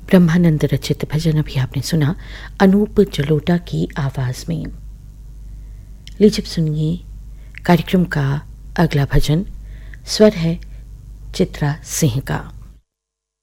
ब्रह्मानंद रचित भजन अभी आपने सुना अनूप जलोटा की आवाज में। लीजिए सुनिए कार्यक्रम का अगला भजन। स्वर है चित्रा सिंह का।